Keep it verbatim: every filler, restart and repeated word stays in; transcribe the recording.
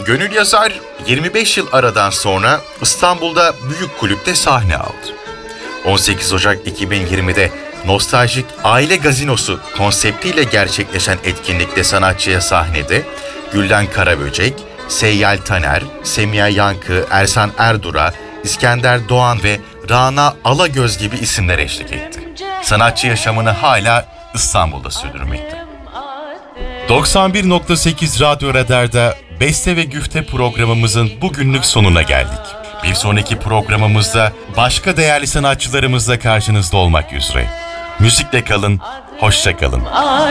Gönül Yazar yirmi beş yıl aradan sonra İstanbul'da büyük kulüpte sahne aldı. on sekiz Ocak iki bin yirmide nostaljik Aile Gazinosu konseptiyle gerçekleşen etkinlikte sanatçıya sahnede Gülden Karaböcek, Seyyal Taner, Semiha Yankı, Ersan Erdura, İskender Doğan ve Rana Alagöz gibi isimler eşlik etti. Sanatçı yaşamını hala İstanbul'da sürdürmekte. doksan bir nokta sekiz Radyo Radar'da Beste ve Güfte programımızın bugünlük sonuna geldik. Bir sonraki programımızda başka değerli sanatçılarımızla karşınızda olmak üzere. Müzikle kalın, hoşça kalın.